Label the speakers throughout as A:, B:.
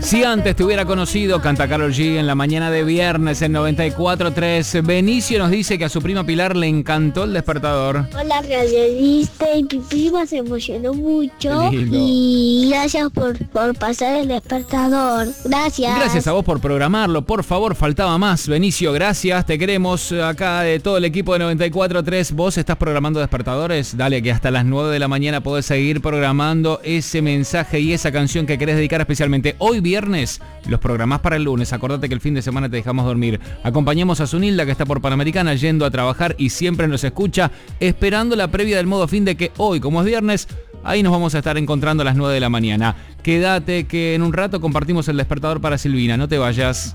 A: Si antes te hubiera conocido, canta Karol G en la mañana de viernes en 94.3. Benicio nos dice que a su prima Pilar le encantó el despertador.
B: Hola, radialista, y mi prima se emocionó mucho. Y gracias por pasar el despertador. Gracias.
A: Gracias a vos por programarlo. Por favor, faltaba más. Benicio, gracias. Te queremos acá de todo el equipo de 94.3. ¿Vos estás programando despertadores? Dale, que hasta las 9 de la mañana podés seguir programando ese mensaje y esa canción que querés dedicar especialmente. Hoy viernes los programás para el lunes. Acordate que el fin de semana te dejamos dormir. Acompañamos a Zunilda, que está por Panamericana yendo a trabajar y siempre nos escucha, esperando la previa del modo fin de que hoy, como es viernes, ahí nos vamos a estar encontrando a las 9 de la mañana. Quédate que en un rato compartimos el despertador para Silvina. No te vayas.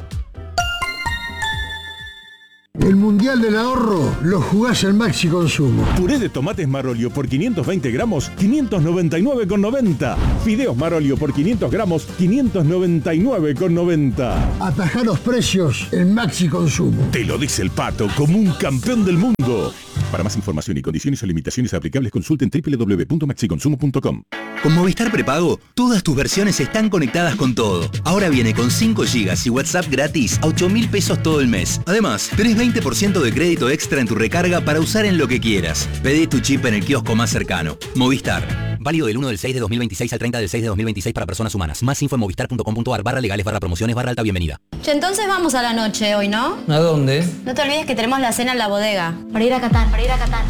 C: El Mundial del Ahorro lo jugás en Maxi Consumo.
D: Puré de tomates Marolio por 520 gramos, 599,90. Fideos Marolio por 500 gramos, 599,90.
C: Atajá los precios en Maxi Consumo.
D: Te lo dice el Pato como un campeón del mundo. Para más información y condiciones o limitaciones aplicables, consulten www.maxiconsumo.com.
E: Con Movistar Prepago, todas tus versiones están conectadas con todo. Ahora viene con 5 GB y WhatsApp gratis a 8.000 pesos todo el mes. Además, tenés 20% de crédito extra en tu recarga para usar en lo que quieras. Pedí tu chip en el kiosco más cercano. Movistar. Válido del 1 del 6 de 2026 al 30 del 6 de 2026 para personas humanas. Más info en movistar.com.ar/legales/promociones/alta bienvenida.
F: Che, entonces vamos a la noche hoy, ¿no?
G: ¿A dónde?
F: No te olvides que tenemos la cena en la bodega. Para ir a Qatar.
H: ¡Gol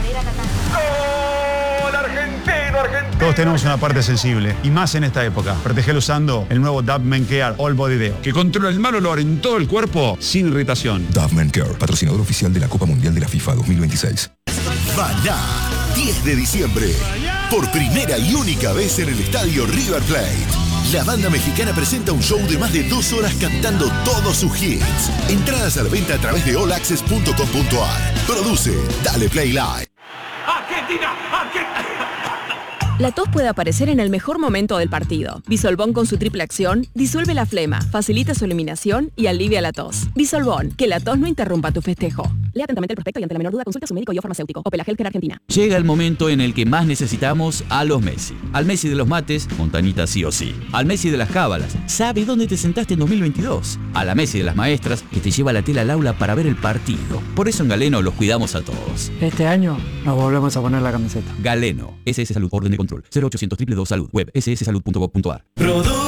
H: argentino! Todos tenemos una parte sensible, y más en esta época. Protegelo usando el nuevo Dove Men Care All Body Deo, que controla el mal olor en todo el cuerpo sin irritación.
I: Dove Men Care, patrocinador oficial de la Copa Mundial de la FIFA 2026.
J: Maná, 10 de diciembre. Por primera y única vez en el estadio River Plate. La banda mexicana presenta un show de más de 2 horas cantando todos sus hits. Entradas a la venta a través de allaccess.com.ar. Produce Dale Play Live.
K: ¡Argentina!
L: La tos puede aparecer en el mejor momento del partido. Bisolbón con su triple acción disuelve la flema, facilita su eliminación y alivia la tos. Bisolbón, que la tos no interrumpa tu festejo. Lea atentamente el prospecto y ante la menor duda consulta a su médico y o farmacéutico. Opel Healthcare Argentina.
M: Llega el momento en el que más necesitamos a los Messi. Al Messi de los mates, Montañita sí o sí. Al Messi de las cábalas, sabe dónde te sentaste en 2022. A la Messi de las maestras, que te lleva la tela al aula para ver el partido. Por eso en Galeno los cuidamos a todos.
G: Este año nos volvemos a poner la camiseta.
M: Galeno, SS Salud, orden de control. 0800 222 Salud, web sssalud.gov.ar.